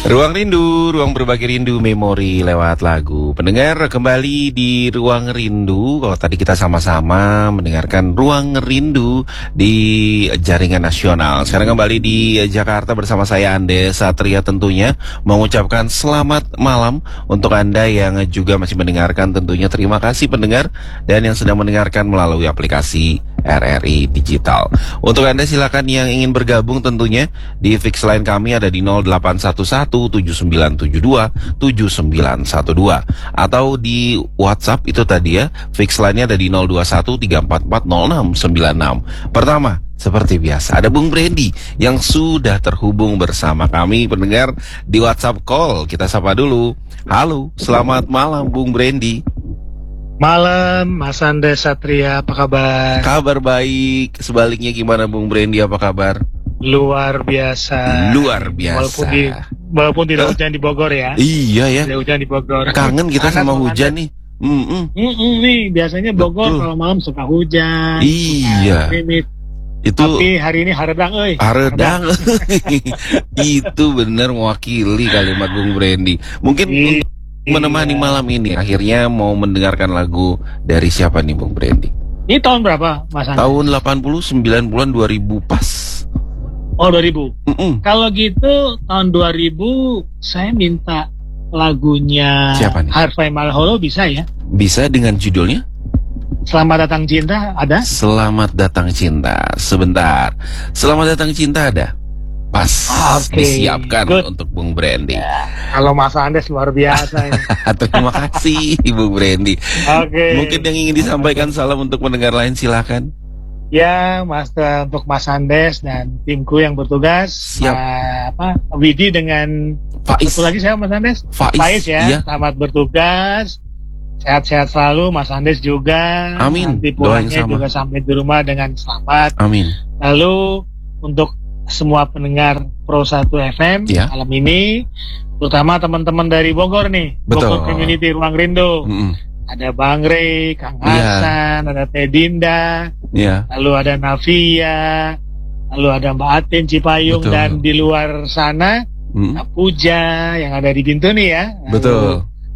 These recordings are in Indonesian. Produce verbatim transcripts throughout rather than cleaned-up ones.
Ruang Rindu, ruang berbagi rindu memori lewat lagu. Pendengar, kembali di Ruang Rindu. Kalau tadi kita sama-sama mendengarkan Ruang Rindu di jaringan nasional. Sekarang kembali di Jakarta bersama saya Andes Satria, tentunya mengucapkan selamat malam untuk Anda yang juga masih mendengarkan. Tentunya terima kasih pendengar dan yang sedang mendengarkan melalui aplikasi R R I Digital. Untuk Anda silakan yang ingin bergabung tentunya di fix line kami ada di nol delapan satu satu tujuh sembilan tujuh dua tujuh sembilan satu dua atau di WhatsApp itu tadi ya, fix line-nya ada di nol dua satu tiga empat empat nol enam sembilan enam. Pertama, seperti biasa ada Bung Brandy yang sudah terhubung bersama kami pendengar di WhatsApp call. Kita sapa dulu. Halo, selamat malam Bung Brandy. Malam, Mas Andes Satria, apa kabar? Kabar baik. Sebaliknya gimana Bung Brandy, apa kabar? Luar biasa. Luar biasa. Walaupun, di, walaupun tidak hujan di Bogor ya. Iya ya. Tidak hujan di Bogor. Kangen kita sama hujan nih. Mm -mm. Mm -mm, nih biasanya Bogor betul. Kalau malam suka hujan. Iya. Suka itu. Tapi hari ini haredang, euy. Haredang. Itu benar mewakili kalimat Bung Brandy. Mungkin I untuk menemani iya. malam ini akhirnya mau mendengarkan lagu dari siapa nih Bung Brandy? Ini tahun berapa Mas Andes? Tahun delapan puluh, sembilan puluhan, dua ribu pas. Oh dua ribu. Mm -mm. Kalau gitu tahun dua ribu saya minta lagunya siapa nih? Harvey Malholo bisa ya? Bisa dengan judulnya? Selamat Datang Cinta ada? Selamat Datang Cinta. Sebentar. Selamat Datang Cinta ada? Pas okay, disiapkan good. Untuk Bung Brandy. Ya, kalau Mas Andes luar biasa ini. Terima kasih Bung Brandy. Oke. Okay. Mungkin yang ingin disampaikan salam untuk pendengar lain silakan. Ya, Mas untuk Mas Andes dan timku yang bertugas. Siap. Uh, apa? Widi dengan Faiz. Satu lagi saya Mas Andes. Faiz, Faiz ya. Iya. Selamat bertugas. Sehat-sehat selalu Mas Andes juga. Amin. Nanti pulangnya juga sampai di rumah dengan selamat. Amin. Lalu untuk semua pendengar Pro satu F M ya. Malam ini, terutama teman-teman dari Bogor nih, betul. Bogor Community Ruang Rindu. Mm-hmm. Ada Bang Rey, Kang Hasan, yeah. ada Teh Dinda, yeah. lalu ada Navia, lalu ada Mbak Atin Cipayung, betul. Dan di luar sana mm-hmm. Puja yang ada di Bintuni ya. Lalu, betul.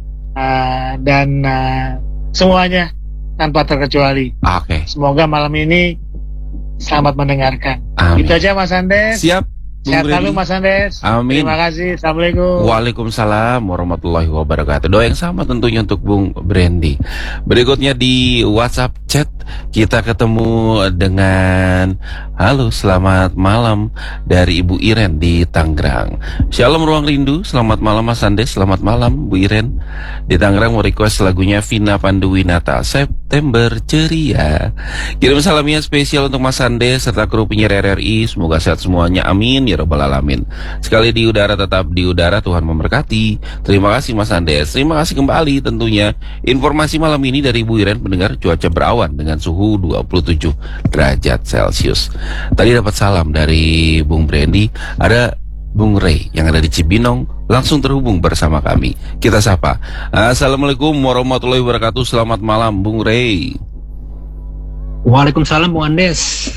Uh, dan uh, semuanya tanpa terkecuali. Oke. Okay. Semoga malam ini selamat mendengarkan. Amin. Itu aja Mas Andes. Siap. Sehat selalu Mas Andes. Amin. Terima kasih. Assalamualaikum. Waalaikumsalam warahmatullahi wabarakatuh. Doa yang sama tentunya untuk Bung Brandy. Berikutnya di WhatsApp chat kita ketemu dengan halo selamat malam dari Ibu Iren di Tangerang. Shalom Ruang Rindu. Selamat malam Mas Andes. Selamat malam Bu Iren di Tangerang. Mau request lagunya Vina Panduwinata September Ceria. Kirim salamnya spesial untuk Mas Andes serta kru penyiar R R I. Semoga sehat semuanya. Amin ya Rabbal Alamin. Sekali di udara tetap di udara, Tuhan memberkati. Terima kasih Mas Andes. Terima kasih kembali tentunya. Informasi malam ini dari Bu Iren pendengar cuaca berawan dengan suhu dua puluh tujuh derajat Celcius. Tadi dapat salam dari Bung Brandy. Ada Bung Rey yang ada di Cibinong langsung terhubung bersama kami. Kita sapa. Assalamualaikum warahmatullahi wabarakatuh. Selamat malam Bung Rey. Waalaikumsalam Bung Andes.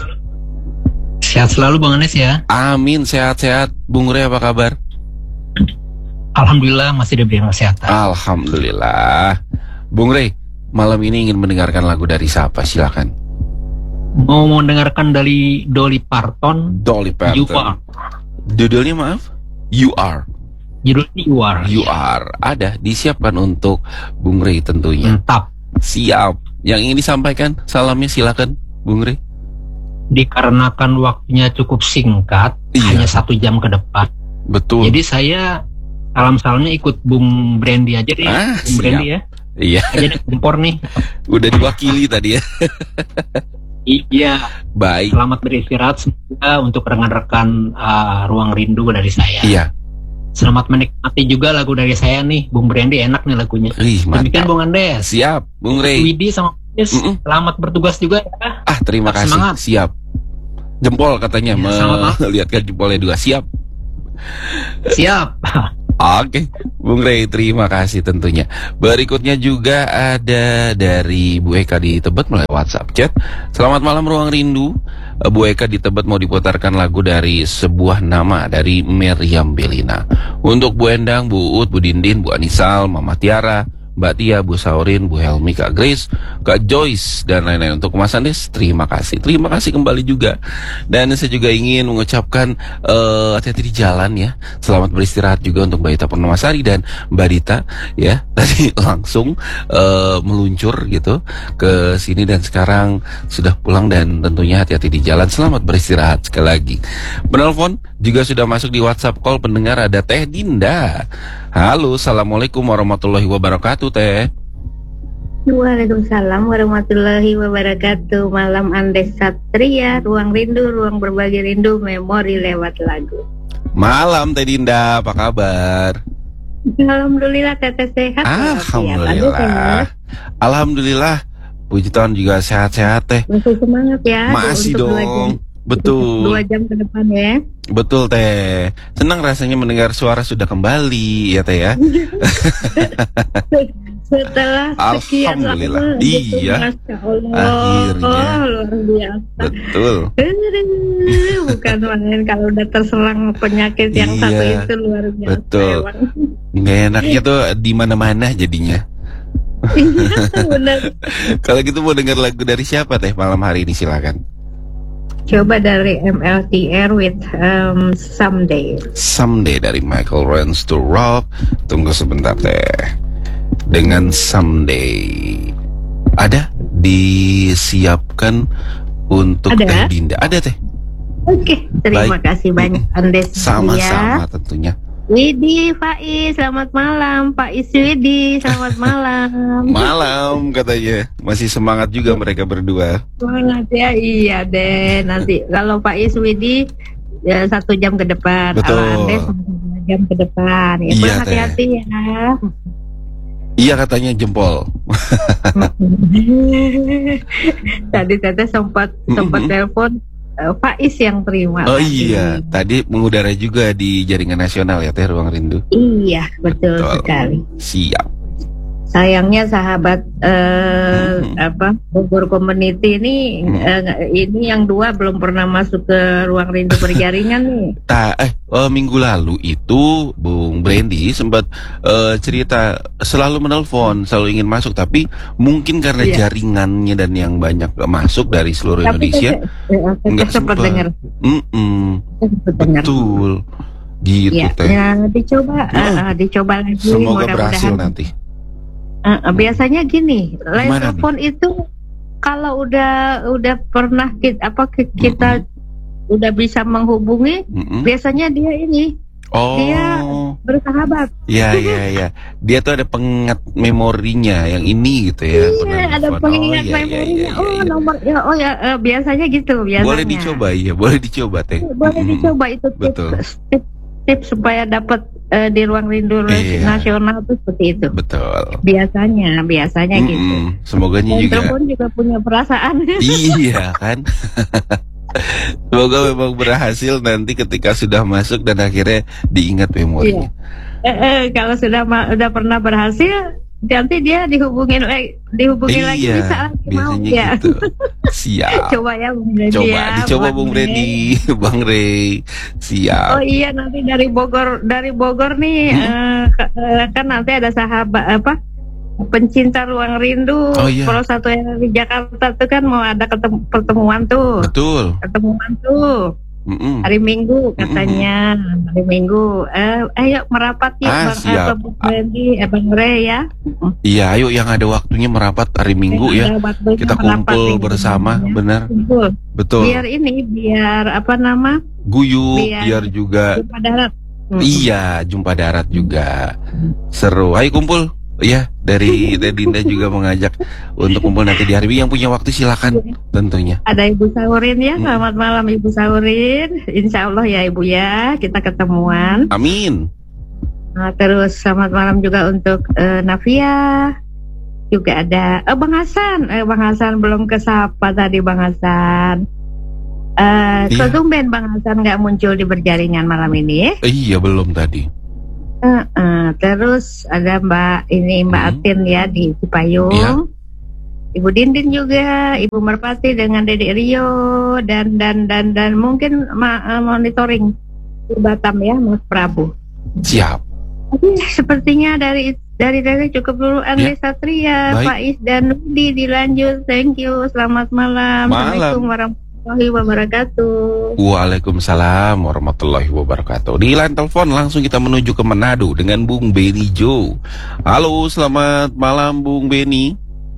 Sehat selalu Bang Andes ya. Amin, sehat-sehat. Bung Rey apa kabar? Alhamdulillah masih diberi kesehatan. Alhamdulillah. Bung Rey, malam ini ingin mendengarkan lagu dari siapa? Silakan. Mau mendengarkan dari Dolly Parton. Dolly Parton. You Are. Judulnya maaf? You Are. Judulnya You Are. You Are. Ada disiapkan untuk Bung Rey tentunya. Mantap. Siap. Yang ingin disampaikan salamnya silakan Bung Rey. Dikarenakan waktunya cukup singkat, iya. hanya satu jam ke depan. Betul. Jadi saya salam-salamnya ikut Bung Brandy aja deh. Ah, Bung Brandy ya. Iya. Aja deh kompor nih. Udah diwakili tadi ya. Iya. Baik. Selamat beristirahat semoga untuk rekan-rekan uh, Ruang Rindu dari saya. Iya. Selamat menikmati juga lagu dari saya nih, Bung Brandy enak nih lagunya. Ih, demikian Bung Andes. Siap, Bung Rey. Widi sama Yes, mm -mm. Selamat bertugas juga ya. Ah, terima kasih. Semangat. Siap. Jempol katanya ya, melihatkan jempolnya dua. Siap. Siap. Oke, Bung Rey, terima kasih tentunya. Berikutnya juga ada dari Bu Eka di Tebet melalui WhatsApp chat. Selamat malam Ruang Rindu. Bu Eka di Tebet mau diputarkan lagu dari Sebuah Nama dari Meriam Bellina. Untuk Bu Endang, Bu Uut, Bu Dindin, Bu Anisal, Mama Tiara, Mbak Tia, Bu Saurin, Bu Helmi, Kak Grace, Kak Joyce, dan lain-lain. Untuk Mas Andes, terima kasih. Terima kasih kembali juga. Dan saya juga ingin mengucapkan uh, hati-hati di jalan ya. Selamat beristirahat juga untuk Mbak Ita Purnamasari dan Mbak Dita ya. Tadi langsung uh, meluncur gitu ke sini dan sekarang sudah pulang dan tentunya hati-hati di jalan. Selamat beristirahat sekali lagi. Penelpon juga sudah masuk di WhatsApp call pendengar, ada Teh Dinda. Halo, assalamualaikum warahmatullahi wabarakatuh, Teh. Waalaikumsalam warahmatullahi wabarakatuh. Malam Andes Satria, ruang rindu, ruang berbagi rindu, memori lewat lagu. Malam Teh Dinda, apa kabar? Alhamdulillah, Teteh sehat. Alhamdulillah. Alhamdulillah. Puji Tuhan juga sehat-sehat, Teh. Masih semangat ya. Masih dong. Betul. Dua jam ke depan ya. Betul, Teh. Senang rasanya mendengar suara sudah kembali ya, Teh ya. Setelah sekian lama. Iya. Masya Allah. Akhirnya. Oh, luar biasa. Betul. Bukan main kalau udah terselang penyakit yang iya, satu itu luar biasa. Betul. Nggak enaknya tuh di mana-mana jadinya. Iya, benar. Kalau gitu mau dengar lagu dari siapa, Teh, malam hari ini, silakan. Coba dari M L T R with um, Someday. Someday dari Michael Rance to Rock. Tunggu sebentar, Teh. Dengan Someday ada disiapkan untuk ada? Teh Dinda. Ada, Teh. Oke, terima Baik. kasih banyak Andes. Sama-sama ya. Tentunya. Widi, Faiz, selamat malam. Pak Is Widi, selamat malam. Malam katanya. Masih semangat juga mereka berdua. Semangat ya, iya deh. Nanti kalau Pak Is Widi ya, satu jam ke depan. Betul. Kalau Andes satu jam ke depan. Ya, iya, hati-hati ya. Iya katanya jempol. Tadi Teteh sempat sempat telepon. Faiz yang terima. Oh tadi. Iya, tadi mengudara juga di jaringan nasional ya, Teh, Ruang Rindu. Iya, betul, betul sekali. Siap. Sayangnya sahabat eh, hmm. apa Bogor Community ini hmm. eh, ini yang dua belum pernah masuk ke Ruang Rindu berjaringan nih. Ta eh uh, minggu lalu itu Bung Brandy sempat uh, cerita selalu menelpon, selalu ingin masuk, tapi mungkin karena yeah. jaringannya dan yang banyak masuk dari seluruh tapi Indonesia nggak sempat dengar. Betul. Gitu, ya, Teh. Ya, dicoba uh, uh, dicoba lagi. Semoga berhasil nanti. Uh, biasanya gini, line telepon itu kalau udah udah pernah kita apa kita mm-hmm. udah bisa menghubungi, mm-hmm. biasanya dia ini oh. dia bersahabat. Iya iya iya. Dia tuh ada pengingat memorinya yang ini gitu ya. Iya, ada pengingat oh, memorinya. Ya, ya, ya, oh, nomor ya oh ya uh, biasanya gitu biasanya. Boleh dicoba ya, boleh dicoba, Teh. Boleh hmm. dicoba itu tips, tips, tips supaya dapat Uh, di Ruang Rindu iya. nasional itu seperti itu. Betul. Biasanya, biasanya mm-hmm. gitu. Semoganya juga. Telepon juga punya perasaan. Iya kan. Semoga memang berhasil nanti ketika sudah masuk dan akhirnya diingat memorinya. Iya. Eh, eh, kalau sudah ma- udah pernah berhasil, nanti dia dihubungin lagi, dihubungin iya, lagi bisa lagi mau ya. Gitu. Siap. Coba ya Bung Brady. Coba ya, dicoba Bung Brady, Bang Ray. Siap. Oh iya, nanti dari Bogor, dari Bogor nih hmm. uh, kan nanti ada sahabat apa? Pencinta Ruang Rindu. Oh, iya. Kalau satu yang di Jakarta tuh kan mau ada ketemu, pertemuan tuh. Betul. Pertemuan tuh. Mm-mm. Hari Minggu katanya. Mm-mm. Hari Minggu eh, ayo merapat ya ah, Bang Abang Brandy, eh, Bang Ray ya. Iya, ayo yang ada waktunya merapat hari Minggu yang ya. Kita kumpul bersama, ya. Benar. Betul. Betul. Biar ini, biar apa nama? Guyup, biar, biar juga jumpa darat. Mm-mm. Iya, jumpa darat juga. Seru. Ayo kumpul. Ya, dari Dinda juga mengajak untuk kumpul nanti di hari Minggu. Yang punya waktu silakan tentunya. Ada Ibu Saurin ya, selamat malam Ibu Saurin. Insya Allah ya Ibu ya, kita ketemuan. Amin. Nah, terus selamat malam juga untuk uh, Navia. Juga ada uh, Bang Hasan. Uh, Bang Hasan belum kesapa tadi Bang Hasan. Uh, iya. Ketumben Bang Hasan nggak muncul di berjaringan malam ini. Eh, iya belum tadi. Uh, uh, terus ada Mbak ini Mbak hmm. Atin ya di Cipayung. Ya. Ibu Dindin juga, Ibu Merpati dengan Dedek Rio dan dan dan dan mungkin ma monitoring di Batam ya, Mas Prabu. Siap. Tapi sepertinya dari dari dari cukup dulu Andre ya. Satria, baik. Pak Is dan Nudi dilanjut. Thank you. Selamat malam. Assalamualaikum warahmatullahi wabarakatuh. Waalaikumsalam warahmatullahi wabarakatuh. Di line telepon langsung kita menuju ke Manado dengan Bung Beni Jo. Halo, selamat malam Bung Beni.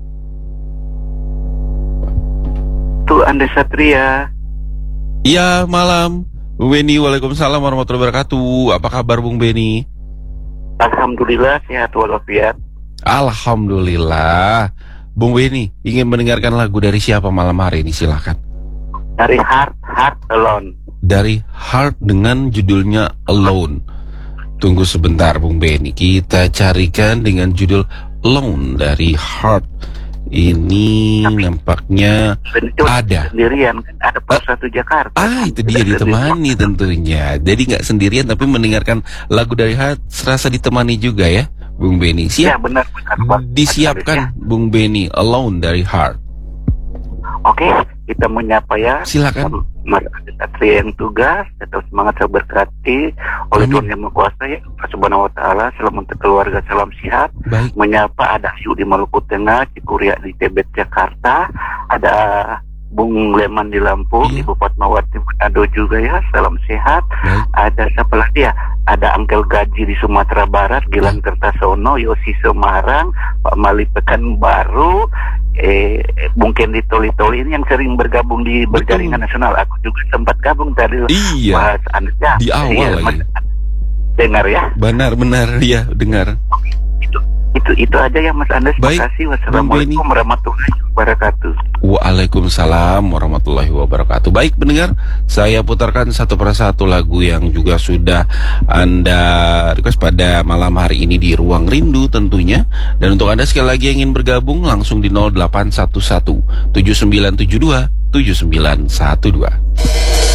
Tuh Andre Satria. Iya, malam Bung Beni. Waalaikumsalam warahmatullahi wabarakatuh. Apa kabar Bung Beni? Alhamdulillah sehat walafiat. Alhamdulillah. Bung Beni ingin mendengarkan lagu dari siapa malam hari ini? Silakan. Dari Heart, Heart Alone. Dari Heart dengan judulnya Alone. Tunggu sebentar Bung Beni, kita carikan dengan judul Alone dari Heart. Ini tapi, nampaknya ada sendirian, ada Persatu Jakarta. Ah, itu dia ditemani tentunya. Jadi nggak sendirian tapi mendengarkan lagu dari Heart serasa ditemani juga ya, Bung Beni. Siap? Ya, benar, benar. Disiapkan ya. Bung Beni, Alone dari Heart. Oke, kita menyapa ya. Silakan. Mas Satria yang tugas, tetap semangat, saya berkati oleh Tuhan Yang Maha Kuasa ya, Subhanahu wa Ta'ala. Salam untuk keluarga, salam sehat. Baik. Menyapa ada Ayu di Maluku Tengah, Cikuria di Tebet Jakarta, ada Bung Leman di Lampung, iya. Ibu Fatmawati Manado juga ya, salam sehat. Baik. Ada siapa lagi ya? Ada Angkel Gaji di Sumatera Barat, Gilang Kertasono, Yosi Semarang, Pak Mali Pekanbaru, eh, Bung Kendi Toli-Toli ini yang sering bergabung di Berjaringan Nasional. Aku juga sempat gabung tadi. Iya. Mas Anies ya. Di awal iya, lagi. Mas, dengar ya? Benar-benar ya, dengar. Itu itu itu aja ya Mas Andes. Terima kasih. Wassalamualaikum warahmatullahi wabarakatuh. Waalaikumsalam warahmatullahi wabarakatuh. Baik pendengar, saya putarkan satu persatu lagu yang juga sudah Anda request pada malam hari ini di Ruang Rindu tentunya. Dan untuk Anda sekali lagi yang ingin bergabung langsung di nol delapan satu satu tujuh sembilan tujuh dua tujuh sembilan satu dua.